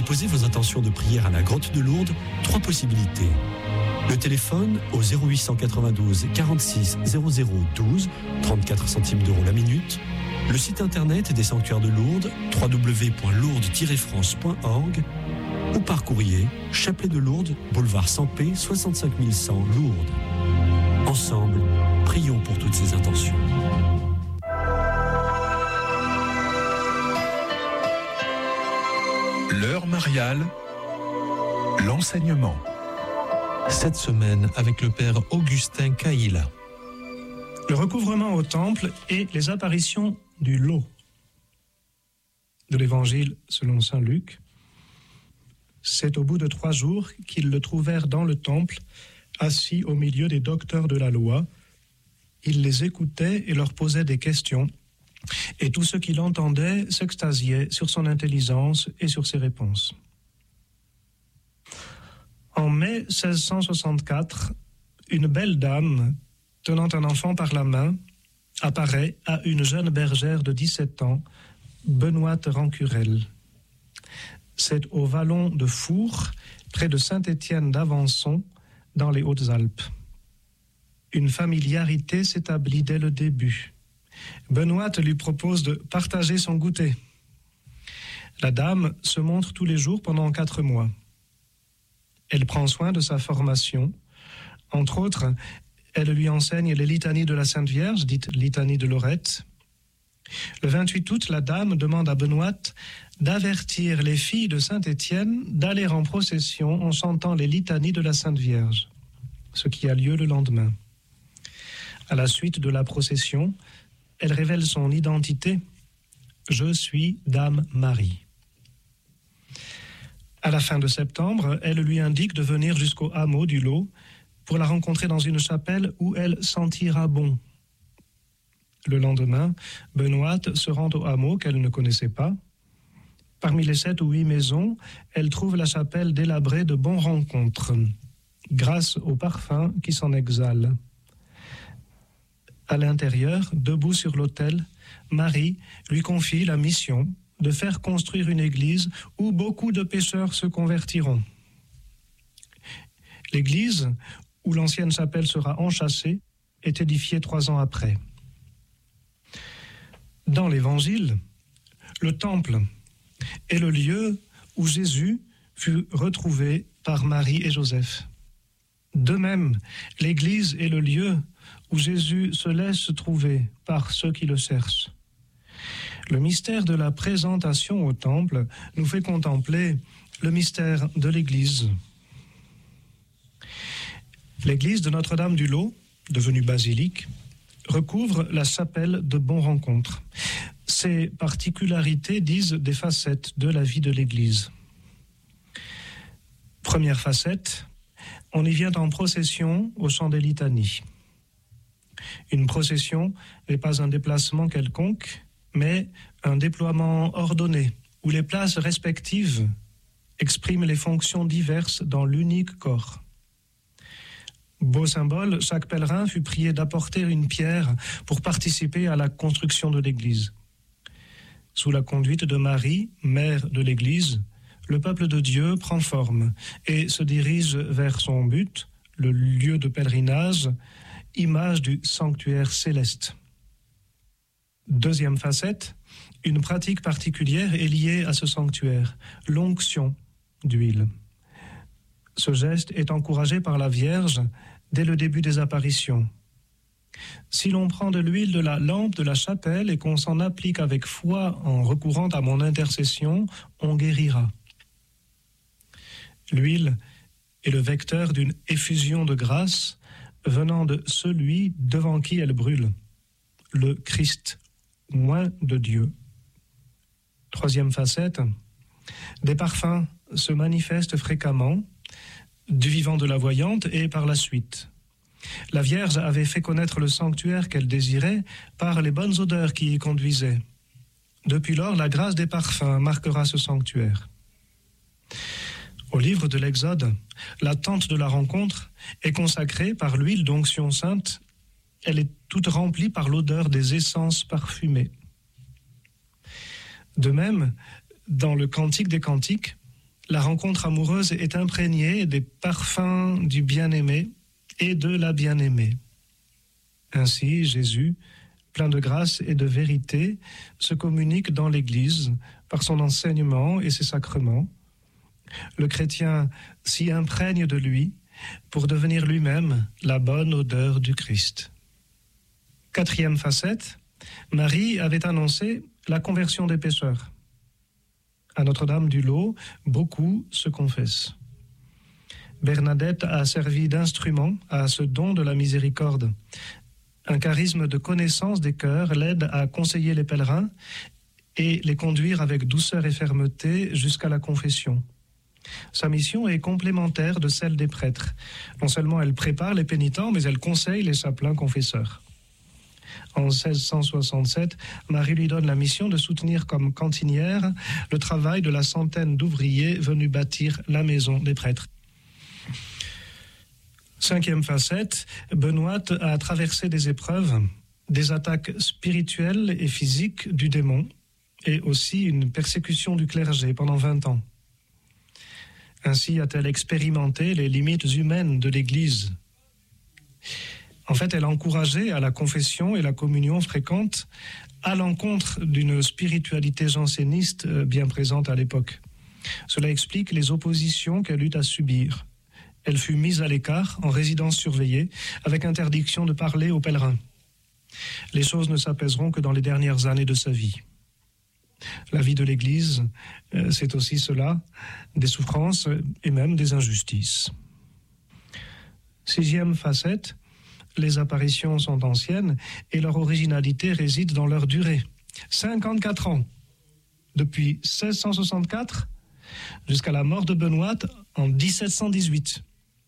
déposer vos intentions de prière à la grotte de Lourdes, 3 possibilités. Le téléphone au 0892 46 00 12, 34 centimes d'euros la minute. Le site internet des sanctuaires de Lourdes, www.lourdes-france.org, ou par courrier, Chapelet de Lourdes, boulevard Sampé, 65 100 Lourdes. Ensemble, prions pour toutes ces intentions. L'heure mariale, l'enseignement. Cette semaine avec le père Augustin Caïla. Le recouvrement au temple et les apparitions du lot. De l'évangile selon saint Luc. C'est au bout de 3 jours qu'ils le trouvèrent dans le temple, assis au milieu des docteurs de la loi. Il les écoutait et leur posait des questions. Et tous ceux qui l'entendaient s'extasiaient sur son intelligence et sur ses réponses. En mai 1664, une belle dame, tenant un enfant par la main, apparaît à une jeune bergère de 17 ans, Benoîte Rancurel. C'est au vallon de Fours, près de Saint-Étienne d'Avençon, dans les Hautes-Alpes. Une familiarité s'établit dès le début. Benoîte lui propose de partager son goûter. La dame se montre tous les jours pendant 4 mois. Elle prend soin de sa formation. Entre autres, elle lui enseigne les litanies de la Sainte Vierge, dites litanie de Lorette. Le 28 août, la dame demande à Benoîte d'avertir les filles de Saint-Étienne d'aller en procession en chantant les litanies de la Sainte Vierge, ce qui a lieu le lendemain. À la suite de la procession, elle révèle son identité. Je suis Dame Marie. À la fin de septembre, elle lui indique de venir jusqu'au hameau du Lot pour la rencontrer dans une chapelle où elle sentira bon. Le lendemain, Benoîte se rend au hameau qu'elle ne connaissait pas. Parmi les 7 ou 8 maisons, elle trouve la chapelle délabrée de Bon Rencontre, grâce au parfum qui s'en exhale. À l'intérieur, debout sur l'autel, Marie lui confie la mission de faire construire une église où beaucoup de pécheurs se convertiront. L'église, où l'ancienne chapelle sera enchâssée, est édifiée 3 ans après. Dans l'Évangile, le temple est le lieu où Jésus fut retrouvé par Marie et Joseph. De même, l'Église est le lieu où Jésus se laisse trouver par ceux qui le cherchent. Le mystère de la présentation au temple nous fait contempler le mystère de l'Église. L'église de Notre-Dame du Lot, devenue basilique, recouvre la chapelle de Bon Rencontre. Ces particularités disent des facettes de la vie de l'Église. Première facette, on y vient en procession au chant des litanies. Une procession n'est pas un déplacement quelconque, mais un déploiement ordonné, où les places respectives expriment les fonctions diverses dans l'unique corps. Beau symbole, chaque pèlerin fut prié d'apporter une pierre pour participer à la construction de l'Église. Sous la conduite de Marie, mère de l'Église, le peuple de Dieu prend forme et se dirige vers son but, le lieu de pèlerinage, image du sanctuaire céleste. Deuxième facette, une pratique particulière est liée à ce sanctuaire, l'onction d'huile. Ce geste est encouragé par la Vierge dès le début des apparitions. Si l'on prend de l'huile de la lampe de la chapelle et qu'on s'en applique avec foi en recourant à mon intercession, on guérira. L'huile est le vecteur d'une effusion de grâce venant de celui devant qui elle brûle, le Christ, oint de Dieu. Troisième facette, des parfums se manifestent fréquemment, du vivant de la voyante et par la suite. La Vierge avait fait connaître le sanctuaire qu'elle désirait par les bonnes odeurs qui y conduisaient. Depuis lors, la grâce des parfums marquera ce sanctuaire. Au livre de l'Exode, la tente de la rencontre est consacrée par l'huile d'onction sainte. Elle est toute remplie par l'odeur des essences parfumées. De même, dans le Cantique des Cantiques, la rencontre amoureuse est imprégnée des parfums du bien-aimé et de la bien-aimée. Ainsi, Jésus, plein de grâce et de vérité, se communique dans l'Église par son enseignement et ses sacrements. Le chrétien s'y imprègne de lui pour devenir lui-même la bonne odeur du Christ. 4e facette, Marie avait annoncé la conversion des pécheurs. À Notre-Dame-du-Lot, beaucoup se confessent. Bernadette a servi d'instrument à ce don de la miséricorde. Un charisme de connaissance des cœurs l'aide à conseiller les pèlerins et les conduire avec douceur et fermeté jusqu'à la confession. Sa mission est complémentaire de celle des prêtres. Non seulement elle prépare les pénitents, mais elle conseille les chapelains confesseurs. En 1667, Marie lui donne la mission de soutenir comme cantinière le travail de la centaine d'ouvriers venus bâtir la maison des prêtres. 5e facette, Benoît a traversé des épreuves, des attaques spirituelles et physiques du démon et aussi une persécution du clergé pendant 20 ans. Ainsi a-t-elle expérimenté les limites humaines de l'Église. En fait, elle a encouragé à la confession et la communion fréquente à l'encontre d'une spiritualité janséniste bien présente à l'époque. Cela explique les oppositions qu'elle eut à subir. Elle fut mise à l'écart en résidence surveillée avec interdiction de parler aux pèlerins. Les choses ne s'apaiseront que dans les dernières années de sa vie. La vie de l'Église, c'est aussi cela, des souffrances et même des injustices. 6e facette, les apparitions sont anciennes et leur originalité réside dans leur durée. 54 ans, depuis 1664 jusqu'à la mort de Benoît en 1718.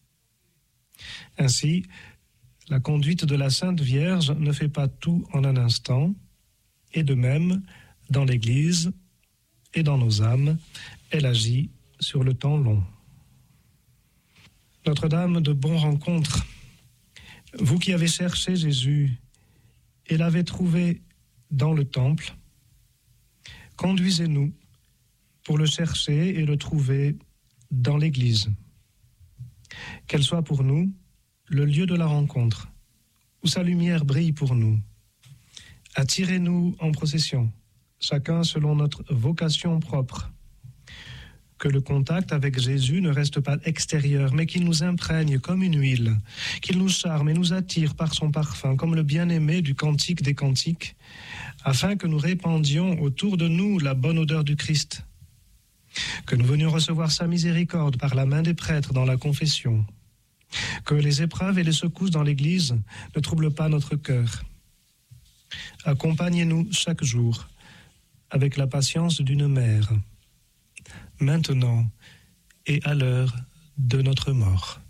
Ainsi, la conduite de la Sainte Vierge ne fait pas tout en un instant, et de même, dans l'Église et dans nos âmes, elle agit sur le temps long. Notre-Dame de Bonne Rencontre, vous qui avez cherché Jésus et l'avez trouvé dans le temple, conduisez-nous pour le chercher et le trouver dans l'Église. Qu'elle soit pour nous le lieu de la rencontre, où sa lumière brille pour nous. Attirez-nous en procession, chacun selon notre vocation propre. Que le contact avec Jésus ne reste pas extérieur, mais qu'il nous imprègne comme une huile, qu'il nous charme et nous attire par son parfum, comme le bien-aimé du Cantique des Cantiques, afin que nous répandions autour de nous la bonne odeur du Christ. Que nous venions recevoir sa miséricorde par la main des prêtres dans la confession. Que les épreuves et les secousses dans l'Église ne troublent pas notre cœur. Accompagnez-nous chaque jour avec la patience d'une mère, maintenant et à l'heure de notre mort.